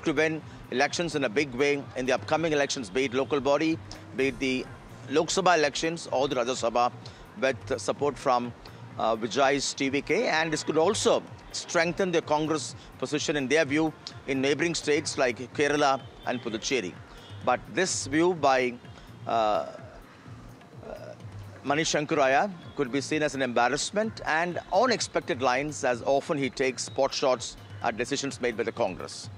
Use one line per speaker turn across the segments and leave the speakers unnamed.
to win elections in a big way in the upcoming elections, be it local body, be it the Lok Sabha elections or the Rajya Sabha, with support from Vijay's TVK. And this could also strengthen the Congress position in their view in neighboring states like Kerala and Puducherry. But this view by Manishankar Ayya could be seen as an embarrassment and on expected lines, as often he takes pot shots at decisions made by the Congress.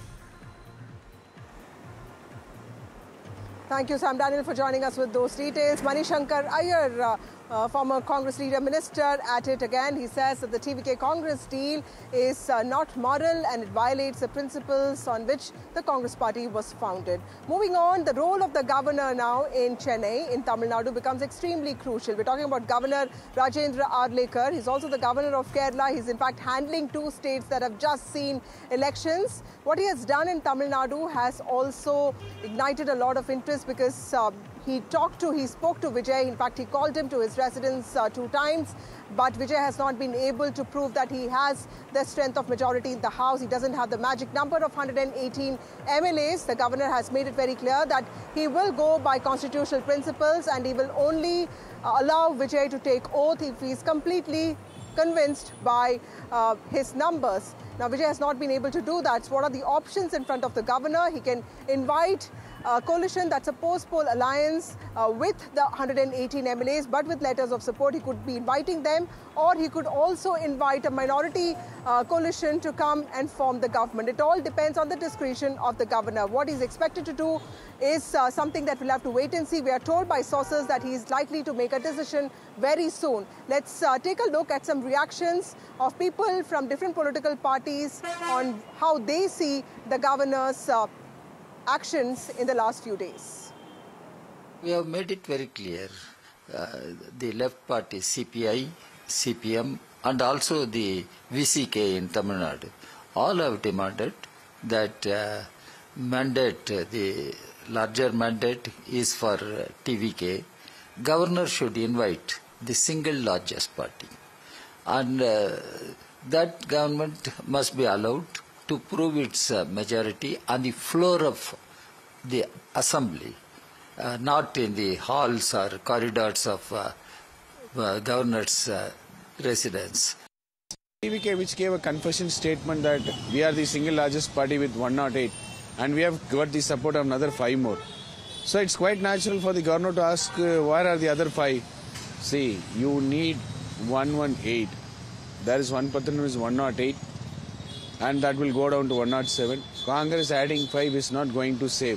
Thank you, Sam Daniel, for joining us with those details. Manishankar Ayya, former Congress leader, minister, at it again. He says that the TVK Congress deal is not moral and it violates the principles on which the Congress party was founded. Moving on, the role of the governor now in Chennai, in Tamil Nadu, becomes extremely crucial. We're talking about Governor Rajendra Arlekar. He's also the governor of Kerala. He's in fact handling two states that have just seen elections. What he has done in Tamil Nadu has also ignited a lot of interest because he spoke to Vijay. In fact, he called him to his residence 2 times. But Vijay has not been able to prove that he has the strength of majority in the House. He doesn't have the magic number of 118 MLAs. The governor has made it very clear that he will go by constitutional principles and he will only allow Vijay to take oath if he is completely convinced by his numbers. Now, Vijay has not been able to do that. So what are the options in front of the governor? He can invite a coalition that's a post-poll alliance with the 118 MLAs, but with letters of support. He could be inviting them, or he could also invite a minority coalition to come and form the government. It all depends on the discretion of the governor. What he's expected to do is something that we'll have to wait and see. We are told by sources that he is likely to make a decision very soon. Let's take a look at some reactions of people from different political parties on how they see the governor's actions in the last few days.
We have made it very clear. The left party, CPI, CPM, and also the VCK in Tamil Nadu, all have demanded that the larger mandate is for TVK. Governor should invite the single largest party. And that government must be allowed to prove its majority on the floor of the assembly, not in the halls or corridors of governor's residence.
TVK, which gave a confession statement that we are the single largest party with 108 and we have got the support of another 5 more. So it's quite natural for the governor to ask where are the other 5? See, you need 118. There is one person who is 108. And that will go down to 107. Congress adding 5 is not going to save.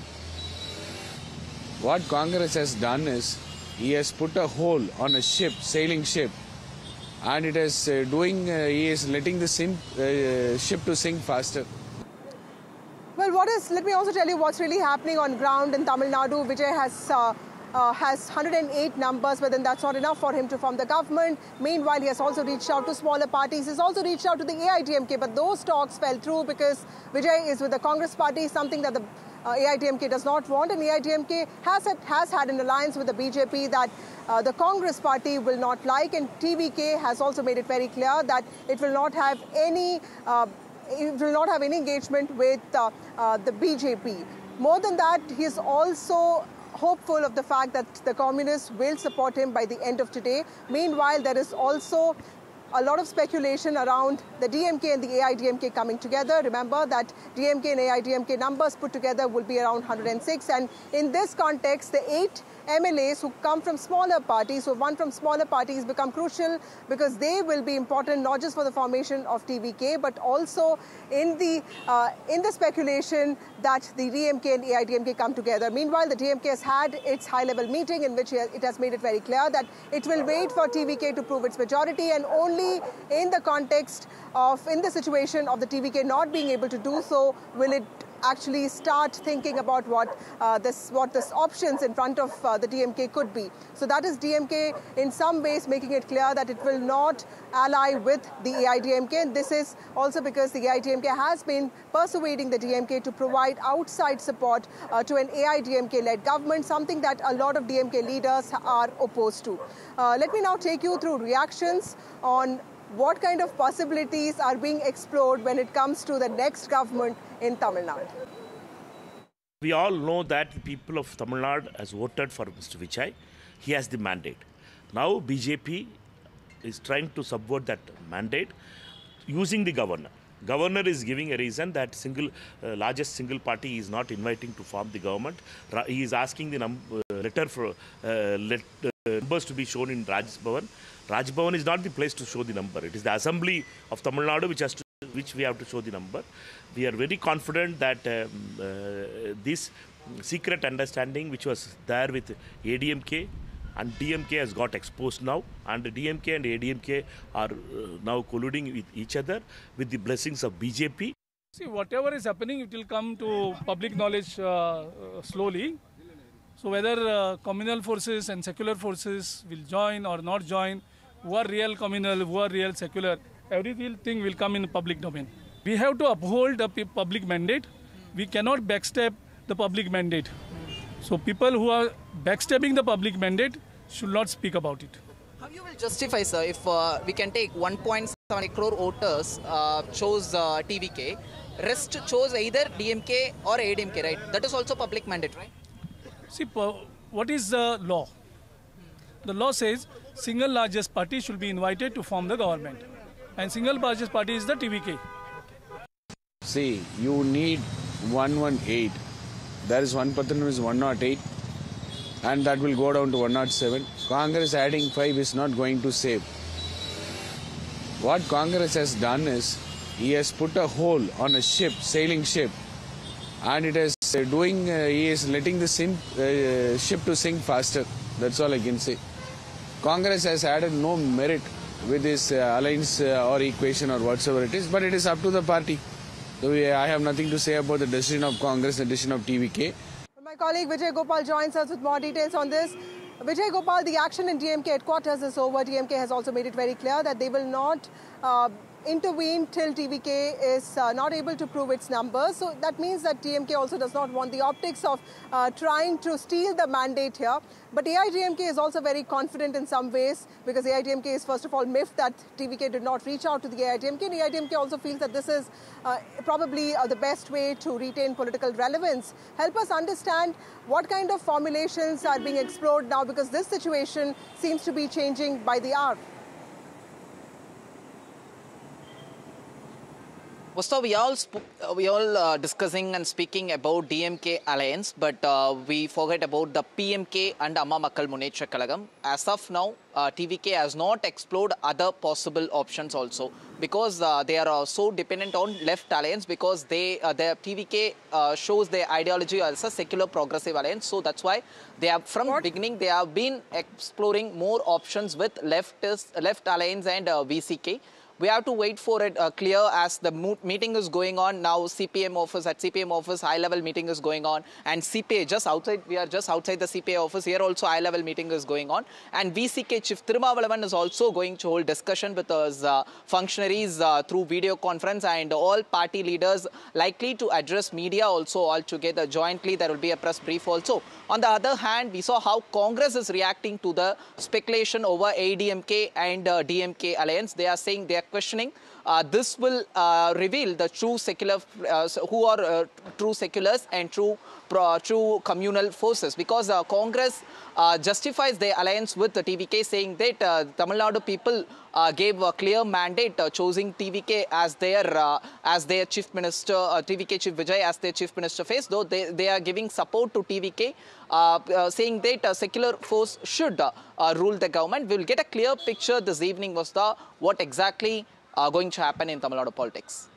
What Congress has done is, he has put a hole on a ship, sailing ship, and it is he is letting the ship to sink faster.
Well, let me also tell you what's really happening on ground in Tamil Nadu. Vijay has 108 numbers, but then that's not enough for him to form the government. Meanwhile, he has also reached out to smaller parties. He's also reached out to the AIDMK, but those talks fell through because Vijay is with the Congress party, something that the AIDMK does not want. And AIDMK has had an alliance with the BJP that the Congress party will not like. And TVK has also made it very clear that it will not have any engagement with the BJP. More than that, he is also hopeful of the fact that the communists will support him by the end of today. Meanwhile, there is also a lot of speculation around the DMK and the AIDMK coming together. Remember that DMK and AIDMK numbers put together will be around 106. And in this context, the 8 MLAs who come from smaller parties, who won from smaller parties, become crucial because they will be important not just for the formation of TVK, but also in the speculation that the DMK and AIDMK come together. Meanwhile, the DMK has had its high-level meeting in which it has made it very clear that it will wait for TVK to prove its majority, and only in the situation of the TVK not being able to do so will it actually start thinking about what this options in front of the DMK could be. So that is DMK in some ways making it clear that it will not ally with the AIDMK. And this is also because the AIDMK has been persuading the DMK to provide outside support to an AIDMK-led government, something that a lot of DMK leaders are opposed to. Let me now take you through reactions on what kind of possibilities are being explored when it comes to the next government in Tamil Nadu?
We all know that the people of Tamil Nadu has voted for Mr. Vijay. He has the mandate. Now BJP is trying to subvert that mandate using the governor. Governor is giving a reason that largest single party is not inviting to form the government. He is asking the letter for numbers to be shown in Raj Bhavan. Raj Bhavan is not the place to show the number. It is the Assembly of Tamil Nadu which we have to show the number. We are very confident that this secret understanding which was there with ADMK and DMK has got exposed now, and DMK and ADMK are now colluding with each other with the blessings of BJP.
See, whatever is happening, it will come to public knowledge slowly. So whether communal forces and secular forces will join or not join, who are real communal, who are real secular, everything will come in public domain. We have to uphold the public mandate. We cannot backstep the public mandate. So people who are backstabbing the public mandate should not speak about it.
How you will justify, sir, if we can take 1.7 crore voters chose TVK, rest chose either DMK or ADMK, right? That is also public mandate, right?
See, what is the law? The law says single largest party should be invited to form the government. And single largest party is the TVK.
See, you need 118. There is one person who is 108, and that will go down to 107. Congress adding 5 is not going to save. What Congress has done is, he has put a hole on a ship, sailing ship, and it is he is letting the ship to sink faster. That's all I can say. Congress has added no merit with this alliance or equation or whatsoever it is, but it is up to the party. So I have nothing to say about the decision of Congress, the decision of TVK.
My colleague Vijay Gopal joins us with more details on this. Vijay Gopal, the action in DMK headquarters is over. DMK has also made it very clear that they will not intervene till TVK is not able to prove its numbers. So that means that DMK also does not want the optics of trying to steal the mandate here. But AIDMK is also very confident in some ways, because AIDMK is first of all miffed that TVK did not reach out to the AIDMK, and AIDMK also feels that this is probably the best way to retain political relevance. Help us understand what kind of formulations are being explored now, because this situation seems to be changing by the hour.
So we all discussing and speaking about DMK alliance, but we forget about the PMK and Amma Makkal Munnetra Kalagam. As of now, TVK has not explored other possible options also, because they are so dependent on left alliance, because their TVK shows their ideology as a secular progressive alliance. So that's why they have from beginning they have been exploring more options with left alliance and VCK. We have to wait for it clear as the meeting is going on now. CPM office, high-level meeting is going on, and CPA just outside. We are just outside the CPA office. Here also high-level meeting is going on, and VCK Chief Thirumavalavan is also going to hold discussion with us functionaries through video conference, and all party leaders likely to address media also all together jointly. There will be a press brief also. On the other hand, we saw how Congress is reacting to the speculation over ADMK and DMK alliance. They are saying they are questioning. This will reveal the true secular, who are true seculars and true communal forces, because Congress justifies their alliance with the TVK, saying that Tamil Nadu people gave a clear mandate choosing TVK as their chief minister, TVK Chief Vijay as their chief minister face, though they are giving support to TVK, saying that a secular force should rule the government. We will get a clear picture this evening was what exactly going to happen in Tamil Nadu politics.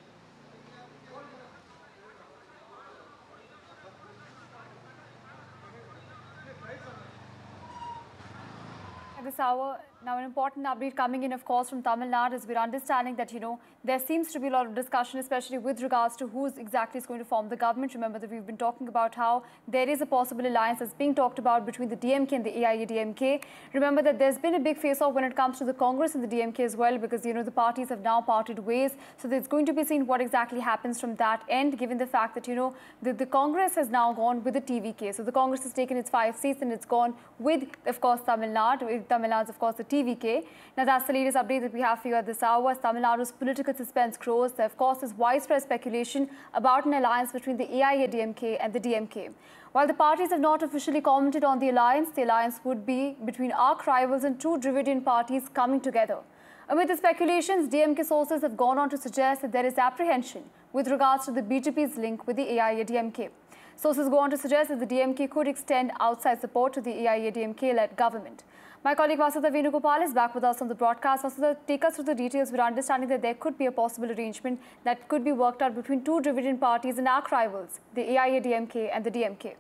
At this hour, now an important update coming in, of course, from Tamil Nadu is we're understanding that, there seems to be a lot of discussion, especially with regards to who exactly is going to form the government. Remember that we've been talking about how there is a possible alliance that's being talked about between the DMK and the AIADMK. Remember that there's been a big face-off when it comes to the Congress and the DMK as well, because, the parties have now parted ways. So there's going to be seen what exactly happens from that end, given the fact that, the Congress has now gone with the TVK. So the Congress has taken its 5 seats and it's gone with, of course, Tamil Nadu. Tamil Nadu is, of course, the TVK. Now that's the latest update that we have for you at this hour. As Tamil Nadu's political suspense grows, there of course is widespread speculation about an alliance between the AIADMK and the DMK. While the parties have not officially commented on the alliance would be between arch rivals and two Dravidian parties coming together. Amid the speculations, DMK sources have gone on to suggest that there is apprehension with regards to the BJP's link with the AIADMK. Sources go on to suggest that the DMK could extend outside support to the AIADMK-led government. My colleague Vasudha Venugopal is back with us on the broadcast. Vasudha, take us through the details. We're understanding that there could be a possible arrangement that could be worked out between two Dravidian parties and arch rivals, the AIADMK and the DMK.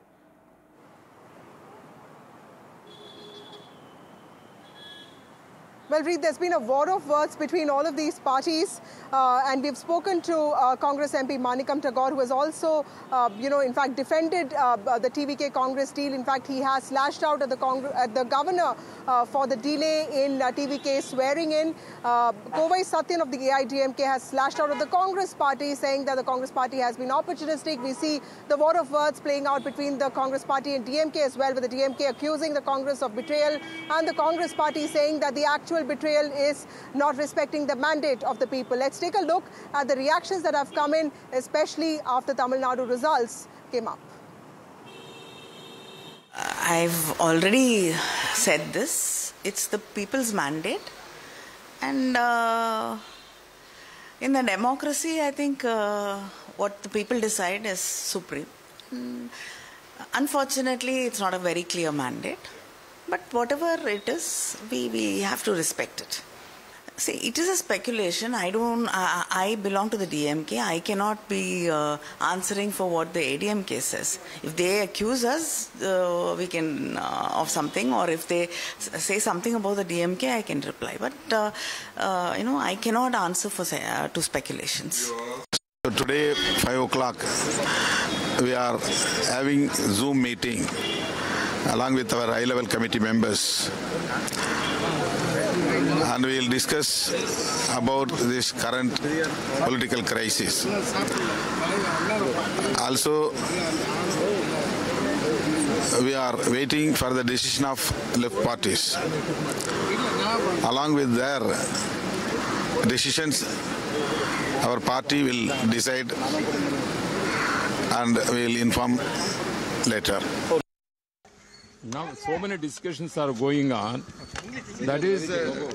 Well, Reed, there's been a war of words between all of these parties, and we've spoken to Congress MP Manikam Tagore, who has also, in fact, defended the TVK Congress deal. In fact, he has lashed out at the governor for the delay in TVK swearing in. Kovai Satyan of the AIADMK has lashed out at the Congress party, saying that the Congress party has been opportunistic. We see the war of words playing out between the Congress party and DMK as well, with the DMK accusing the Congress of betrayal and the Congress party saying that the actual betrayal is not respecting the mandate of the people. Let's take a look at the reactions that have come in, especially after Tamil Nadu results came up.
I've already said this. It's the people's mandate. And in a democracy, I think what the people decide is supreme. Unfortunately, it's not a very clear mandate. But whatever it is, we have to respect it. See, it is a speculation. I belong to the DMK. I cannot be answering for what the ADMK says. If they accuse us, we can of something, or if they say something about the DMK, I can reply. But I cannot answer to speculations.
Today, 5 o'clock, we are having Zoom meeting along with our high-level committee members, and we will discuss about this current political crisis. Also, we are waiting for the decision of left parties. Along with their decisions, our party will decide and we will inform later.
Now, so many discussions are going on. That is,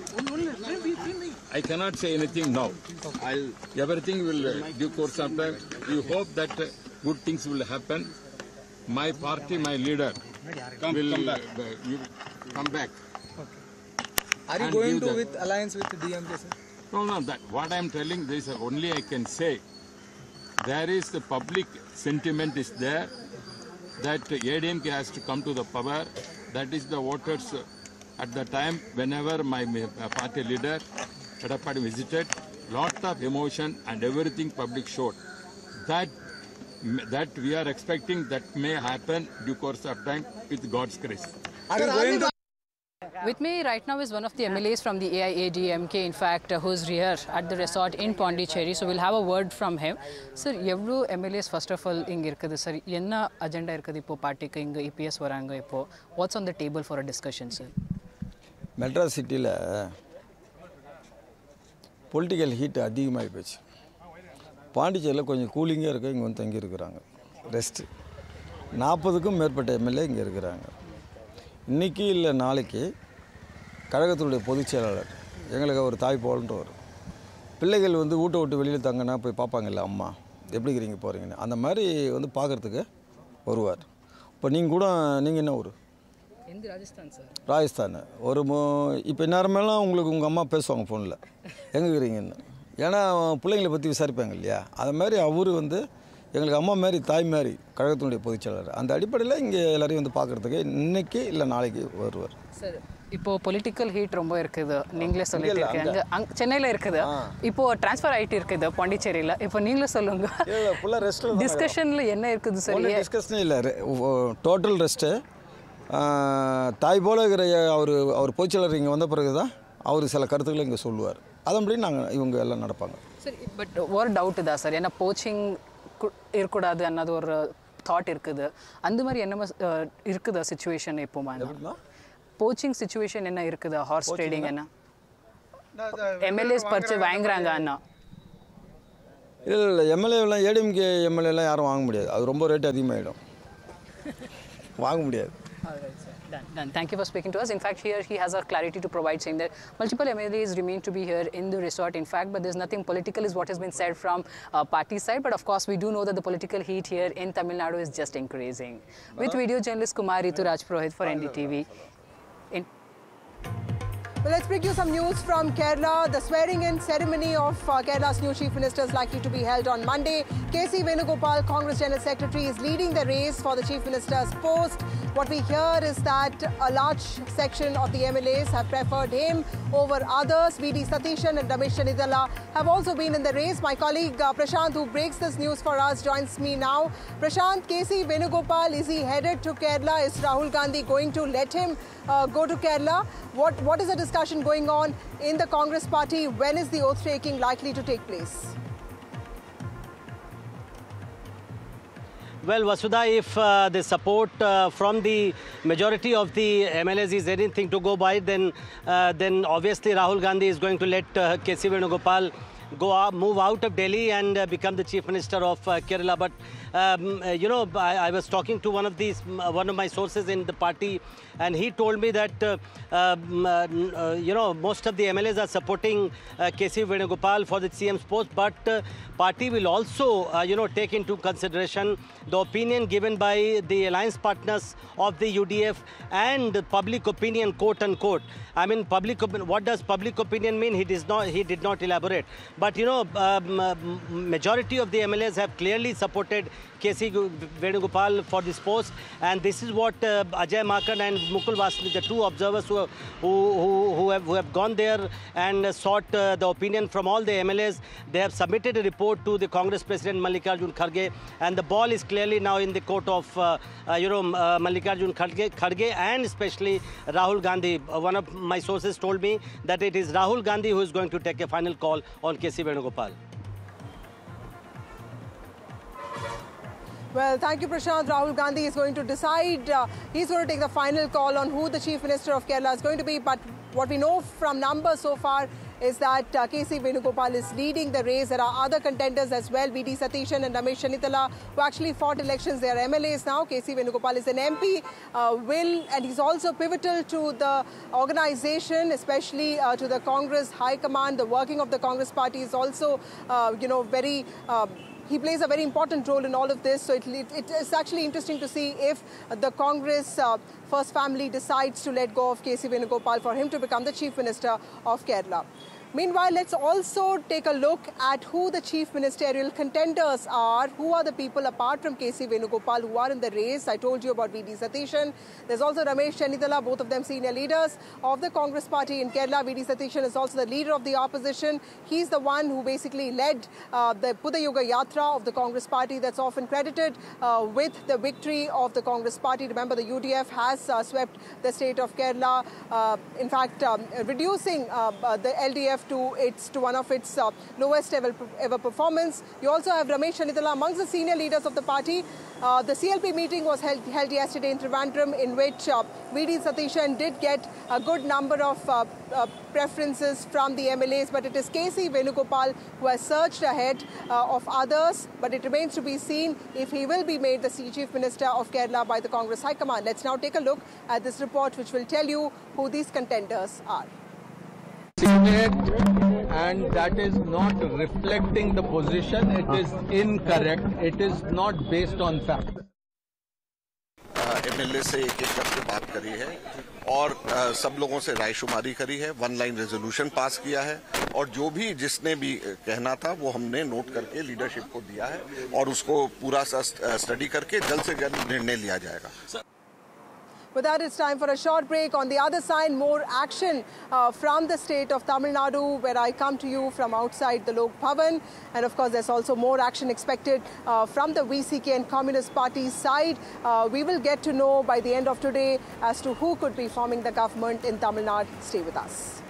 I cannot say anything now. Everything will due course of time. We hope that good things will happen. My party, my leader will come back.
Are you going to with alliance with the DMK, sir?
No. That what I am telling, this only I can say. There is the public sentiment is there that ADMK has to come to the power. That is the voters at the time whenever my party leader Edapadi visited, lot of emotion and everything public showed. That we are expecting that may happen due course of time with God's grace.
Are you going to?
With me right now is one of the MLAs from the AIADMK, in fact, who's here at the resort in Pondicherry. So we'll have a word from him. Sir, evlo MLAs first of all inga irukudhu sir. Enna agenda irukudhu ipo party ku inga EPS varanga ipo. What's on the table for a discussion, sir?
Madras city la political heat அதிகமாகி போச்சு. பாண்டிச்சேரியில் கொஞ்சம் கூலிங்காக இருக்க இங்கே வந்து தங்கி இருக்கிறாங்க. ரெஸ்ட் 40க்கும் மேற்பட்ட எம்எல்ஏ இங்கே இருக்கிறாங்க. இன்றைக்கி இல்லை நாளைக்கு கழகத்தினுடைய பொதுச் செயலாளர் எங்களுக்கு ஒரு தாய் போலன்றவர் பிள்ளைகள் வந்து வீட்டை விட்டு வெளியில் தங்கினா போய் பார்ப்பாங்கல்ல, அம்மா எப்படி இருக்கிறீங்க போகிறீங்கன்னு, அந்த மாதிரி வந்து பார்க்குறதுக்கு வருவார். இப்போ நீங்கள் என்ன ஊர்?
ராஜஸ்தான் சார்.
ராஜஸ்தான். இப்போ நேரமெல்லாம் உங்களுக்கு உங்கள் அம்மா பேசுவாங்க ஃபோனில் எங்கே இருக்கிறீங்கன்னு. ஏன்னா பிள்ளைங்களை பற்றி விசாரிப்பாங்க இல்லையா, அது மாதிரி அவர் வந்து எங்களுக்கு அம்மா மாதிரி தாய் மாதிரி கழகத்தினுடைய பொதுச் செயலாளர். அந்த அடிப்படையில் இங்கே எல்லாரையும் வந்து பார்க்குறதுக்கு இன்றைக்கி இல்லை நாளைக்கு வருவார்.
சார், இப்போது பொலிட்டிக்கல் ஹீட் ரொம்ப இருக்குது, நீங்களே சொல்லிட்டு இருக்கீங்க. சென்னையில் இருக்குது, இப்போது ட்ரான்ஸ்ஃபர் ஆகிட்டு இருக்குது பாண்டிச்சேரியில். இப்போ நீங்களே சொல்லுங்கள்,
ஃபுல்லாக ரெஸ்ட்டில்
டிஸ்கஷனில் என்ன இருக்குது சார்?
டிஸ்கஷனே இல்லை, டோட்டல் ரெஸ்ட்டு. தாய் போல இருக்கிற அவர் பொதுச் செயலாளர் இங்கே வந்த பிறகு தான் அவர் சில கருத்துக்களை இங்கே சொல்லுவார். அதன்படி இவங்க எல்லாம் நடப்பாங்க.
சரி, பட் ஒரு டவுட்டு தான் சார், ஏன்னா போச்சிங் இருக்கக்கூடாது அன்னது ஒரு தாட் இருக்குது. அந்த மாதிரி என்ன இருக்குதா சிச்சுவேஷன்? எப்போமா போச்சிங் சிச்சுவேஷன் என்ன இருக்குது ஹார்ஸ் ட்ரேடிங் என்ன எம்எல்ஏஸ் பர்ச்சு வாங்குறாங்க அண்ணா
இல்லை எம்எல்ஏலாம் ஏடிஎம்கே எம்எல்ஏலாம் யாரும் வாங்க முடியாது அது ரொம்ப ரேட் அதிகமாகிடும் வாங்க முடியாது
Done. Thank you for speaking to us. In fact, here he has a clarity to provide, saying that multiple MLAs remain to be here in the resort. In fact, but there's nothing political is what has been said from party side. But of course, we do know that the political heat here in Tamil Nadu is just increasing. With video journalist Kumar Rituraj Purohit for NDTV.
Well, let's bring you some news from Kerala. The swearing-in ceremony of Kerala's new Chief Minister is likely to be held on Monday. K.C. Venugopal, Congress General Secretary, is leading the race for the Chief Minister's post. What we hear is that a large section of the MLAs have preferred him over others. V.D. Satishan and Ramesh Chanidala have also been in the race. My colleague Prashant, who breaks this news for us, joins me now. Prashant, K.C. Venugopal, is he headed to Kerala? Is Rahul Gandhi going to let him go to Kerala? What is the discussion going on in the Congress party? When is the oath-taking likely to take place?
Well, Vasudha, if the support from the majority of the MLAs is anything to go by, then obviously Rahul Gandhi is going to let K.C. Venugopal move out of Delhi and become the Chief Minister of Kerala. But you know, I was talking to one of my sources in the party, and he told me that you know, most of the MLAs are supporting K.C. Venugopal for the CM's post, but party will also you know, take into consideration the opinion given by the alliance partners of the UDF and public opinion, quote unquote. I mean, what does public opinion mean? He did not elaborate. But you know, majority of the MLAs have clearly supported K.C. Venugopal for this post, and this is what Ajay Makan and Mukul Vasni, the two observers who have gone there and sought the opinion from all the MLAs. They have submitted a report to the Congress President Mallikarjun Kharge, and the ball is clearly now in the court of you know, Mallikarjun Kharge and especially Rahul Gandhi. One of my sources told me that it is Rahul Gandhi who is going to take a final call on K.C. Venugopal.
Well, thank you, Prashant. Rahul Gandhi is going to decide. He's going to take the final call on who the Chief Minister of Kerala is going to be. But what we know from numbers so far is that K.C. Venugopal is leading the race. There are other contenders as well, V.D. Satishan and Ramesh Chanidala, who actually fought elections. They are MLAs now. K.C. Venugopal is an MP, and he's also pivotal to the organization, especially to the Congress High Command. The working of the Congress party is also, you know, very... he plays a very important role in all of this. So it is actually interesting to see if the Congress First Family decides to let go of K.C. Venugopal for him to become the Chief Minister of Kerala. Meanwhile, let's also take a look at who the chief ministerial contenders are. Who are the people apart from K.C. Venugopal who are in the race? I told you about V.D. Satishan. There's also Ramesh Chanidala, both of them senior leaders of the Congress party in Kerala. V.D. Satishan is also the leader of the opposition. He's the one who basically led the Pudayuga Yatra of the Congress party, that's often credited with the victory of the Congress party. Remember, the UDF has swept the state of Kerala, in fact, reducing the LDF to one of its lowest ever performance. You also have Ramesh Chanidala amongst the senior leaders of the party. The CLP meeting was held yesterday in Trivandrum, in which V.D. Satishan did get a good number of preferences from the MLAs, but it is K.C. Venugopal who has surged ahead of others. But it remains to be seen if he will be made the Chief Minister of Kerala by the Congress High Command. Let's now take a look at this report, which will tell you who these contenders are.
And that is not reflecting the position. It is incorrect. It is not based on fact.
MLA से एक करके बात करी है और सब लोगों से रायशुमारी करी है, 1 लाइन रेजोल्यूशन पास किया है और जो भी जिसने भी कहना था वो हमने नोट करके लीडरशिप को दिया है और उसको पूरा स्टडी करके जल्द से जल्द निर्णय लिया जाएगा.
With that, it's time for a short break. On the other side, more action from the state of Tamil Nadu, where I come to you from outside the Lok Bhavan. And of course, there's also more action expected from the VCK and Communist Party side. We will get to know by the end of today as to who could be forming the government in Tamil Nadu. Stay with us.